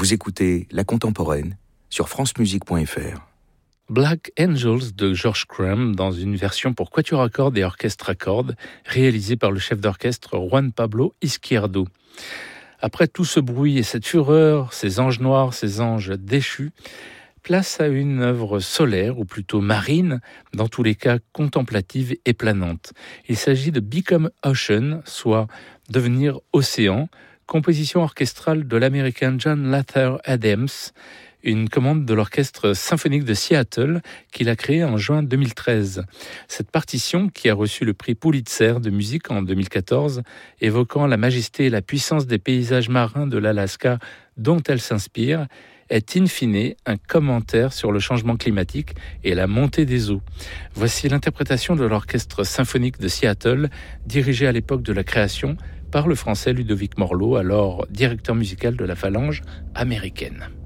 Vous écoutez La Contemporaine sur francemusique.fr. Black Angels de George Crumb dans une version pour quatuor à cordes et orchestre à cordes, réalisée par le chef d'orchestre Juan Pablo Izquierdo. Après tout ce bruit et cette fureur, ces anges noirs, ces anges déchus, place à une œuvre solaire, ou plutôt marine, dans tous les cas contemplative et planante. Il s'agit de Become Ocean, soit devenir océan, composition orchestrale de l'américain John Luther Adams, une commande de l'Orchestre symphonique de Seattle qu'il a créé en juin 2013. Cette partition, qui a reçu le prix Pulitzer de musique en 2014, évoquant la majesté et la puissance des paysages marins de l'Alaska dont elle s'inspire, est in fine un commentaire sur le changement climatique et la montée des eaux. Voici l'interprétation de l'Orchestre symphonique de Seattle, dirigé à l'époque de la création par le français Ludovic Morlot, alors directeur musical de la Phalange américaine.